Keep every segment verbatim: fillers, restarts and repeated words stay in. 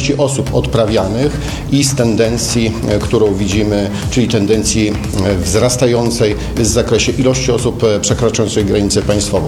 ilości osób odprawianych i z tendencji, którą widzimy, czyli tendencji wzrastającej w zakresie ilości osób przekraczających granicę państwową.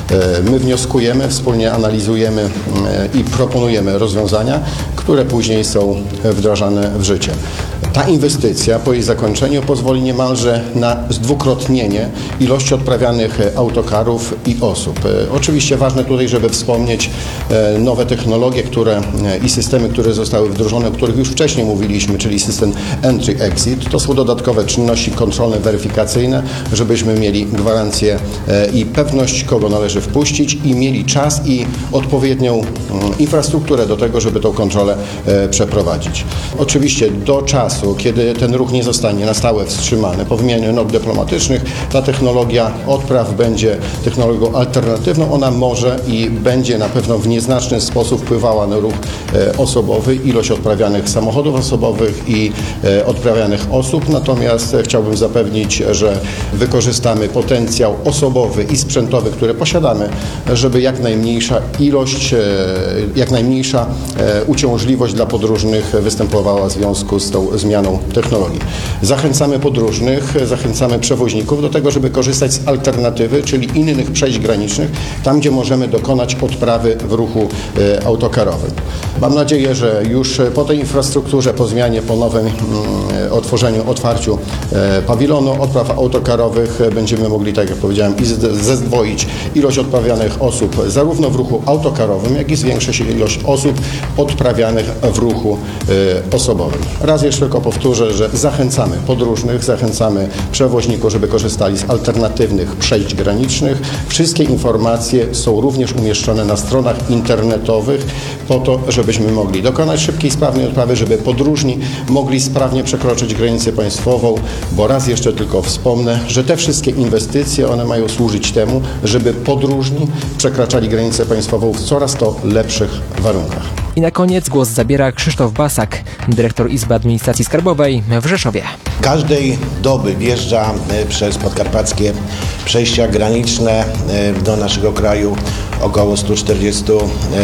My wnioskujemy, wspólnie analizujemy i proponujemy rozwiązania, które później są wdrażane w życie. Ta inwestycja po jej zakończeniu pozwoli niemalże na zdwukrotnienie ilości odprawianych autokarów i osób. Oczywiście ważne tutaj, żeby wspomnieć nowe technologie, które i systemy, które zostały wdrożone, o których już wcześniej mówiliśmy, czyli system Entry-Exit. To są dodatkowe czynności kontrolne, weryfikacyjne, żebyśmy mieli gwarancję i pewność, kogo należy wpuścić i mieli czas i odpowiednią infrastrukturę do tego, żeby tą kontrolę przeprowadzić. Oczywiście do czasu, kiedy ten ruch nie zostanie na stałe wstrzymany, po wymianie not dyplomatycznych, ta technologia odpraw będzie technologią alternatywną. Ona może i będzie na pewno w nieznaczny sposób wpływała na ruch osobowy, ilość odprawianych samochodów osobowych i odprawianych osób. Natomiast chciałbym zapewnić, że wykorzystamy potencjał osobowy i sprzętowy, który posiadamy, żeby jak najmniejsza ilość, jak najmniejsza uciążliwość dla podróżnych występowała w związku z tą zmianą technologii. Zachęcamy podróżnych, zachęcamy przewoźników do tego, żeby korzystać z alternatywy, czyli innych przejść granicznych, tam gdzie możemy dokonać odprawy w ruchu autokarowym. Mam nadzieję, że już po tej infrastrukturze, po zmianie, po nowym otworzeniu, otwarciu pawilonu odpraw autokarowych będziemy mogli, tak jak powiedziałem, i zdwoić ilość odprawianych osób zarówno w ruchu autokarowym, jak i zwiększyć ilość osób odprawianych w ruchu osobowym. Raz jeszcze tylko powtórzę, że zachęcamy podróżnych, zachęcamy przewoźników, żeby korzystali z alternatywnych przejść granicznych. Wszystkie informacje są również umieszczone na stronach internetowych po to, żebyśmy mogli dokonać szybkiej, sprawnej odprawy, żeby podróżni mogli sprawnie przekroczyć granicę państwową, bo raz jeszcze tylko wspomnę, że te wszystkie inwestycje, one mają służyć temu, żeby podróżni przekraczali granicę państwową w coraz to lepszych warunkach. I na koniec głos zabiera Krzysztof Basak, dyrektor Izby Administracji Skarbowej w Rzeszowie. Każdej doby wjeżdża przez podkarpackie przejścia graniczne do naszego kraju około stu czterdziestu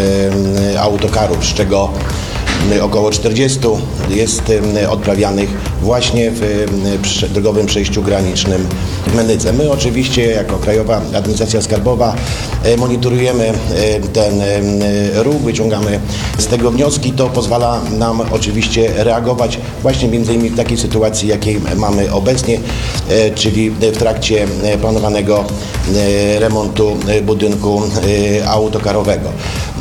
autokarów, z czego około czterdziestu jest odprawianych właśnie w drogowym przejściu granicznym w Menydze. My oczywiście jako Krajowa Administracja Skarbowa monitorujemy ten ruch, wyciągamy z tego wnioski. To pozwala nam oczywiście reagować właśnie między innymi w takiej sytuacji, jakiej mamy obecnie, czyli w trakcie planowanego remontu budynku autokarowego.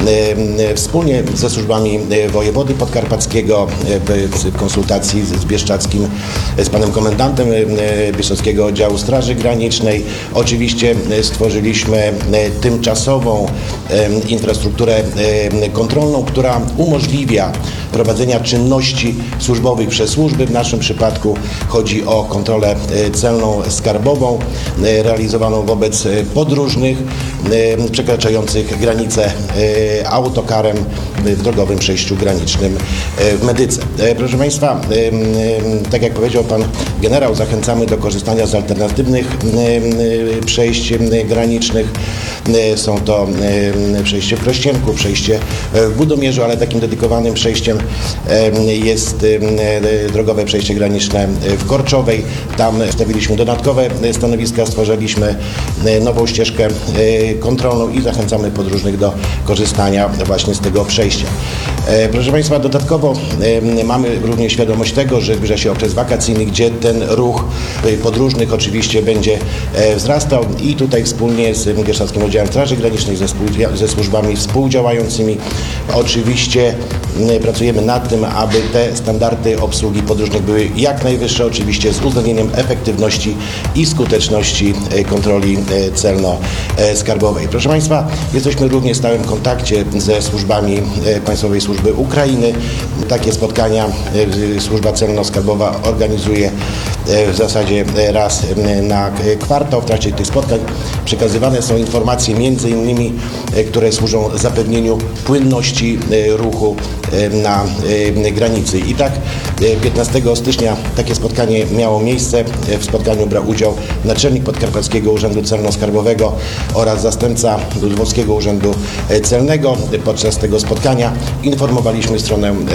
Wspólnie ze służbami wojewody podkarpackiego w konsultacji z Bieszczadzkim, z panem komendantem Bieszczadzkiego Oddziału Straży Granicznej oczywiście stworzyliśmy tymczasową infrastrukturę kontrolną, która umożliwia prowadzenia czynności służbowych przez służby. W naszym przypadku chodzi o kontrolę celną skarbową realizowaną wobec podróżnych przekraczających granicę autokarem w drogowym przejściu granicznym w Medyce. Proszę Państwa, tak jak powiedział Pan Generał, zachęcamy do korzystania z alternatywnych przejść granicznych. Są to przejście w Krościenku, przejście w Budomierzu, ale takim dedykowanym przejściem jest drogowe przejście graniczne w Korczowej. Tam stawiliśmy dodatkowe stanowiska, stworzyliśmy nową ścieżkę kontrolną i zachęcamy podróżnych do korzystania właśnie z tego przejścia. Proszę Państwa, dodatkowo mamy również świadomość tego, że zbliża się okres wakacyjny, gdzie ten ruch podróżnych oczywiście będzie wzrastał i tutaj wspólnie z Bieszczadzkim Oddziałem Straży Granicznej, ze, ze służbami współdziałającymi oczywiście pracujemy nad tym, aby te standardy obsługi podróżnych były jak najwyższe, oczywiście z uwzględnieniem efektywności i skuteczności kontroli celno-skarbowej. Proszę Państwa, jesteśmy również w stałym kontakcie ze służbami Państwowej Służby Ukrainy. Takie spotkania Służba Celno-Skarbowa organizuje w zasadzie raz na kwartał. W trakcie tych spotkań przekazywane są informacje między innymi, które służą zapewnieniu płynności ruchu na granicy. I tak piętnastego stycznia takie spotkanie miało miejsce. W spotkaniu brał udział naczelnik Podkarpackiego Urzędu Celno-Skarbowego oraz zastępca Lwowskiego Urzędu Celnego. Podczas tego spotkania informowaliśmy stronę